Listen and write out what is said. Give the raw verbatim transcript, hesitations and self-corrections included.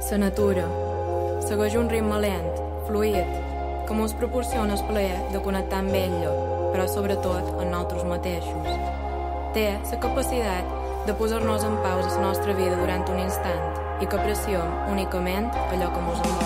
La natura segueix un ritme lent, fluid, que ens proporciona el plaer de connectar amb ella, però sobretot amb nosaltres mateixos. Té la capacitat de posar-nos en pausa la nostra vida durant un instant i que apreciem únicament allò que ens envolta.